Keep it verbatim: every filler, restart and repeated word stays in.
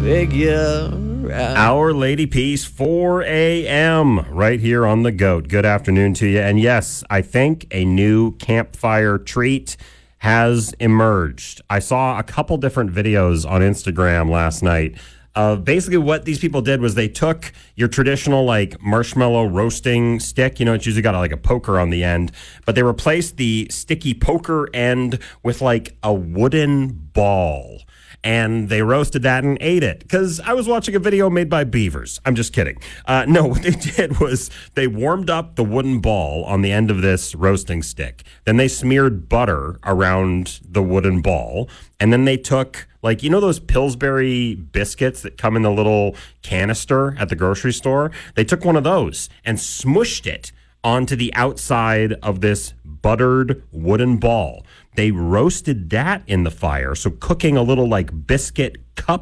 figure out. Our Lady Peace, four a.m. right here on The Goat. Good afternoon to you. And yes, I think a new campfire treat has emerged. I saw a couple different videos on Instagram last night. Uh, basically, what these people did was they took your traditional, like, marshmallow roasting stick. You know, it's usually got, like, a poker on the end. But they replaced the sticky poker end with, like, a wooden ball. And they roasted that and ate it. Because I was watching a video made by beavers. I'm just kidding. Uh, no, what they did was they warmed up the wooden ball on the end of this roasting stick. Then they smeared butter around the wooden ball. And then they took, like, you know those Pillsbury biscuits that come in the little canister at the grocery store? They took one of those and smushed it onto the outside of this buttered wooden ball. They roasted that in the fire, so cooking a little, like, biscuit cup